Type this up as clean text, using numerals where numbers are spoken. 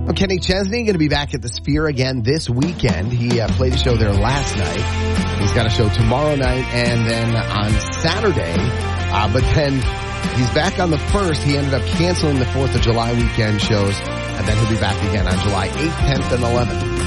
Well, Kenny Chesney going to be back at the Sphere again this weekend. He played a show there last night. He's got a show tomorrow night and then on Saturday. But then he's back on the 1st. He ended up canceling the 4th of July weekend shows. And then he'll be back again on July 8th, 10th, and 11th.